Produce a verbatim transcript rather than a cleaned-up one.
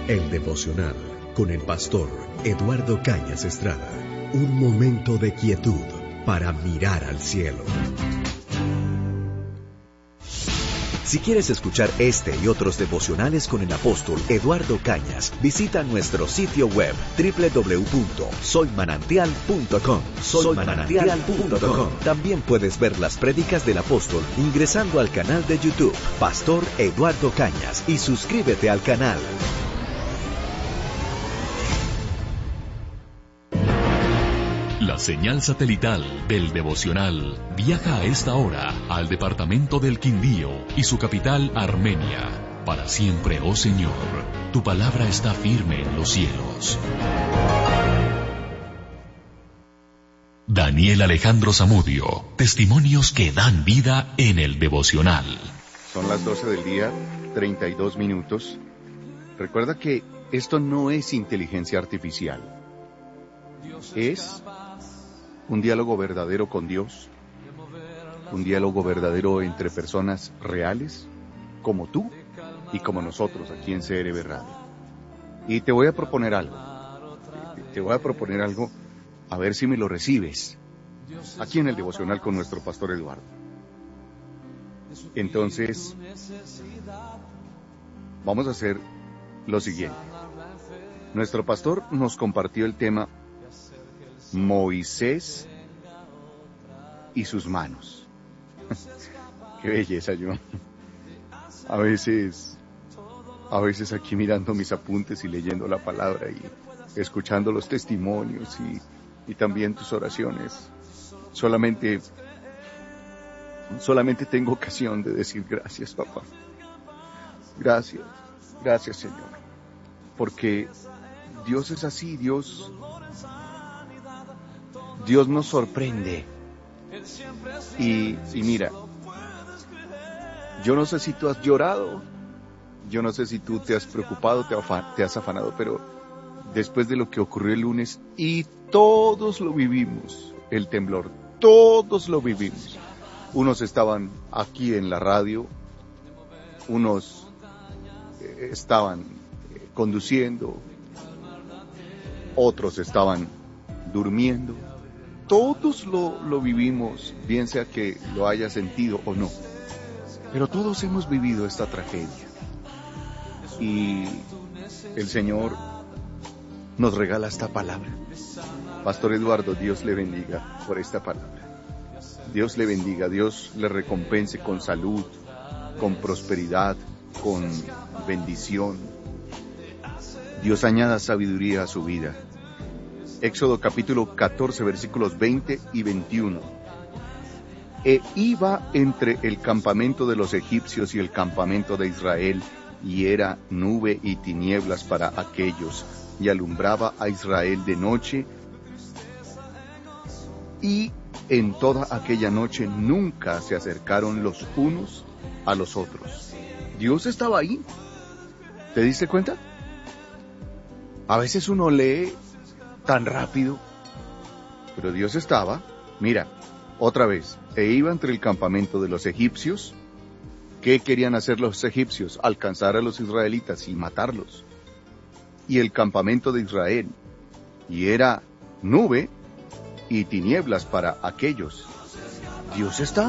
El devocional con el pastor Eduardo Cañas Estrada. Un momento de quietud para mirar al cielo. Si quieres escuchar este y otros devocionales con el apóstol Eduardo Cañas, visita nuestro sitio web doble u doble u doble u punto soy manantial punto com. soy manantial punto com. También puedes ver las prédicas del apóstol ingresando al canal de YouTube Pastor Eduardo Cañas y suscríbete al canal. La señal satelital del devocional viaja a esta hora al departamento del Quindío y su capital Armenia. Para siempre, oh Señor, tu palabra está firme en los cielos. Daniel Alejandro Zamudio, testimonios que dan vida en el devocional. Son las doce del día, treinta y dos minutos. Recuerda que esto no es inteligencia artificial. Es un diálogo verdadero con Dios, un diálogo verdadero entre personas reales, como tú y como nosotros aquí en C R B Radio. Y te voy a proponer algo, te voy a proponer algo, a ver si me lo recibes, aquí en el devocional con nuestro pastor Eduardo. Entonces, vamos a hacer lo siguiente. Nuestro pastor nos compartió el tema Moisés y sus manos. Qué belleza, yo. A veces, a veces aquí mirando mis apuntes y leyendo la palabra y escuchando los testimonios y, y también tus oraciones, solamente, solamente tengo ocasión de decir gracias, papá. Gracias, gracias, Señor. Porque Dios es así, Dios... Dios nos sorprende. Y, y mira, yo no sé si tú has llorado, yo no sé si tú te has preocupado, te, afa- te has afanado, pero después de lo que ocurrió el lunes, y todos lo vivimos, el temblor, todos lo vivimos. Unos estaban aquí en la radio, unos eh, estaban eh, conduciendo, otros estaban durmiendo. Todos lo, lo vivimos, bien sea que lo haya sentido o no. Pero todos hemos vivido esta tragedia. Y el Señor nos regala esta palabra. Pastor Eduardo, Dios le bendiga por esta palabra. Dios le bendiga, Dios le recompense con salud, con prosperidad, con bendición. Dios añada sabiduría a su vida. Éxodo capítulo catorce, versículos veinte y veintiuno. E iba entre el campamento de los egipcios y el campamento de Israel, y era nube y tinieblas para aquellos, y alumbraba a Israel de noche, y en toda aquella noche nunca se acercaron los unos a los otros. Dios estaba ahí. ¿Te diste cuenta? A veces uno lee tan rápido, pero Dios estaba. Mira, otra vez, e iba entre el campamento de los egipcios. ¿Qué querían hacer los egipcios? Alcanzar a los israelitas y matarlos. Y el campamento de Israel, y era nube y tinieblas para aquellos. Dios está